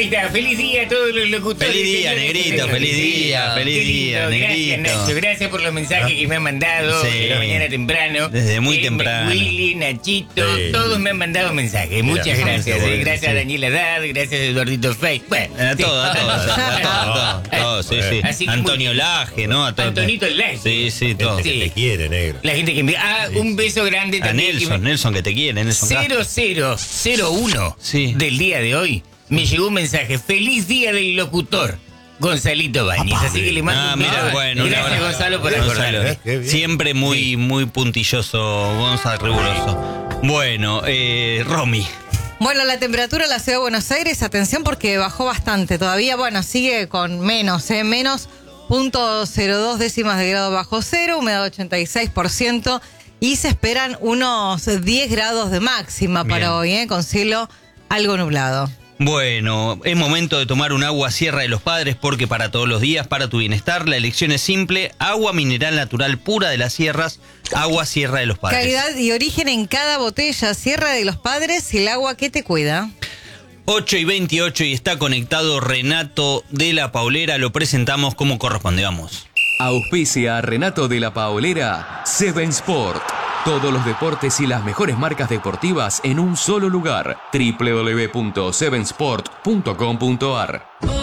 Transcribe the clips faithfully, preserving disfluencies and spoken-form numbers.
Ahí está, feliz día a todos los locutores. Feliz día, negrito, feliz día, feliz día, negrito. Gracias, Nacho, gracias por los mensajes que me han mandado Sí. de la mañana temprano. Desde muy Eh, temprano. Willy, Nachito, Sí. todos me han mandado mensajes. Muchas Mira, gracias. sí, eh, gracias sí. a Daniela Dad, gracias a Eduardito Fey. Bueno, A sí. todos, a todos, a todos, a todos, sí, sí. Así que Antonio muy- Laje, ¿no? A todos. Antonito Laje. Sí, sí, todos. Sí. Te quiere, negro. La gente que envía. Ah, un beso grande A también. que Nelson, me- Nelson que te quiere, Nelson Castro. cero cero cero uno Sí. del día de hoy me llegó un mensaje. Feliz día del locutor, Gonzalito Báñez. Así que le mando Ah, un mira, beso. bueno, un Gracias, abrazo. Gonzalo, por Gonzalo, acordarme. ¿eh? Qué bien. siempre muy, muy puntilloso, Gonzalo, riguroso. Bueno, eh, Romy. Bueno, la temperatura en la ciudad de Buenos Aires, atención porque bajó bastante. Todavía, bueno, sigue con menos, ¿eh? Menos punto cero dos décimas de grado bajo cero, humedad ochenta y seis por ciento y se esperan unos diez grados de máxima Bien. para hoy, ¿eh? Con cielo algo nublado. Bueno, es momento de tomar un agua Sierra de los Padres porque para todos los días, para tu bienestar, la elección es simple, agua mineral natural pura de las sierras, agua Sierra de los Padres. Calidad y origen en cada botella, Sierra de los Padres y el agua que te cuida. ocho y veintiocho y está conectado Renato de la Paulera, lo presentamos como corresponde, vamos. Auspicia a Renato de la Paolera, Seven Sport. Todos los deportes y las mejores marcas deportivas en un solo lugar. doble u doble u doble u punto seven sport punto com punto a r.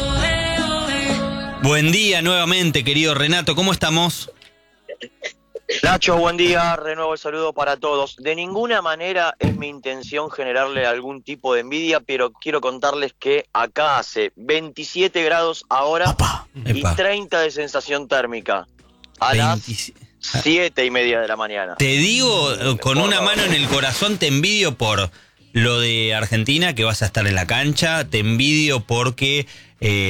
Buen día nuevamente, querido Renato, ¿cómo estamos? Nacho, buen día, renuevo el saludo para todos. De ninguna manera es mi intención generarle algún tipo de envidia, pero quiero contarles que acá hace veintisiete grados ahora y Epa. treinta de sensación térmica a las veinte siete y media de la mañana. Te digo, eh, con una mano en el corazón, te envidio por lo de Argentina, que vas a estar en la cancha, te envidio porque... eh,